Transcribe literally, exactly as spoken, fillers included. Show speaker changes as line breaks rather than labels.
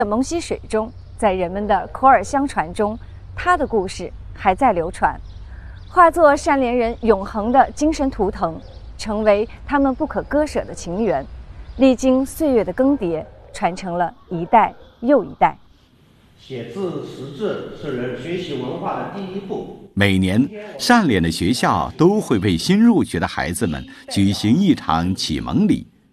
蒙溪水中，在人们的口耳相传中，他的故事还在流传，化作单连人永恒的精神图腾，成为他们不可割舍的情缘，历经岁月的更迭，传承了一代又一代。
写字识字是人学习文化的第一步。
每年，单连的学校都会为新入学的孩子们举行一场启蒙礼。